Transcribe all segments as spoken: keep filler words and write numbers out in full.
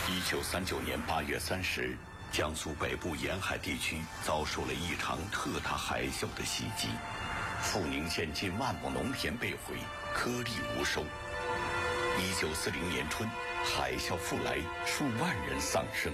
一九三九年八月三十日，江苏北部沿海地区遭受了一场特大海啸的袭击，阜宁县近万亩农田被毁，颗粒无收。一九四零年春，海啸复来，数万人丧生。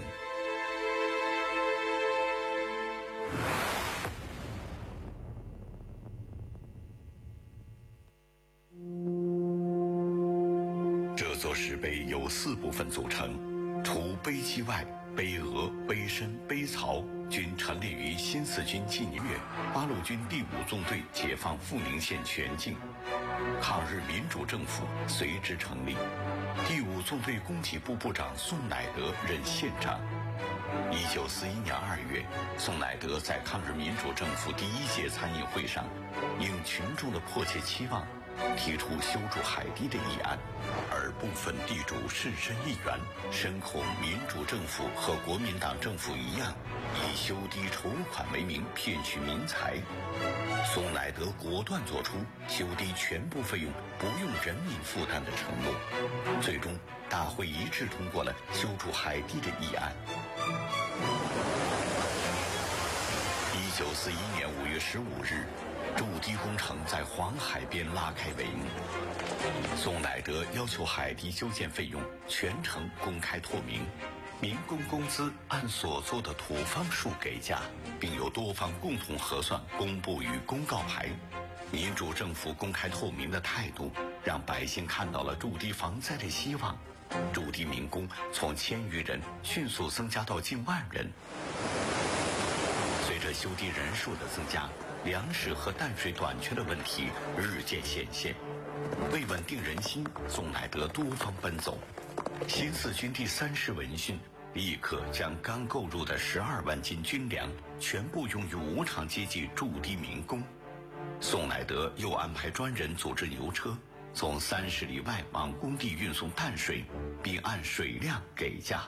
这座石碑由四部分组成，除碑基外，碑额、碑身、碑槽均陈列于新四军纪念月，八路军第五纵队解放阜宁县全境，抗日民主政府随之成立。第五纵队供给部部长宋乃德任县长。一九四一年二月，宋乃德在抗日民主政府第一届参议会上，应群众的迫切期望，提出修筑海堤的议案，而部分地主士绅议员深恐民主政府和国民党政府一样，以修堤筹款为名骗取民财。宋乃德果断作出修堤全部费用不用人民负担的承诺，最终大会一致通过了修筑海堤的议案。一九四一年五月十五日，筑堤工程在黄海边拉开帷幕。宋乃德要求海堤修建费用全程公开透明，民工工资按所做的土方数给价，并由多方共同核算公布于公告牌。民主政府公开透明的态度，让百姓看到了筑堤防灾的希望。筑堤民工从千余人迅速增加到近万人。随着修堤人数的增加，粮食和淡水短缺的问题日渐显现。为稳定人心，宋乃德多方奔走。新四军第三师闻讯，立刻将刚购入的十二万斤军粮全部用于无偿接济筑堤民工。宋乃德又安排专人组织牛车，从三十里外往工地运送淡水，并按水量给价。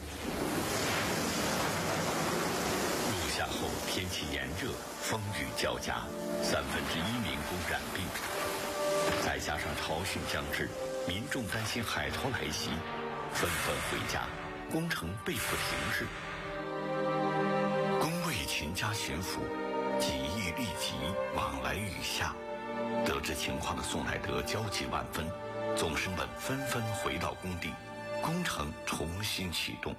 入夏后天气炎热，风雨交加，三分之一民工染病。再加上潮汛将至，民众担心海潮来袭，纷纷回家，工程被迫停滞。工卫秦家巡抚几易立即往来雨下，得知情况的宋乃德焦急万分，总师们纷纷回到工地，工程重新启动。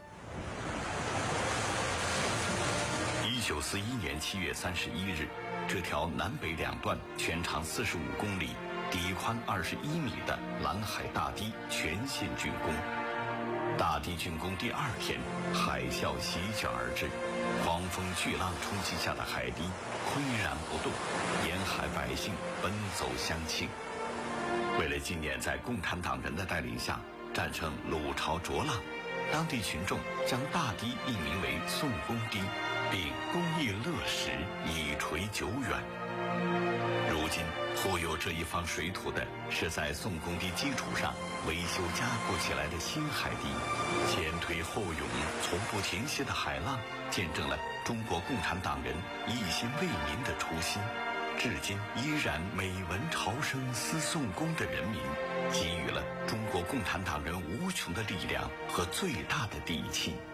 一九四一年七月三十一日，这条南北两段、全长四十五公里、底宽二十一米的蓝海大堤全线竣工。大堤竣工第二天，海啸席卷而至，狂风巨浪冲击下的海堤岿然不动，沿海百姓奔走相庆。为了纪念在共产党人的带领下战胜鲁潮浊浪，当地群众将大堤命名为宋公堤，并公益乐时，以垂久远。如今护佑这一方水土的是在宋公堤基础上维修加固起来的新海堤，前推后涌、从不停歇的海浪，见证了中国共产党人一心为民的初心。至今依然美闻潮生思宋公的人民，给予了中国共产党人无穷的力量和最大的底气。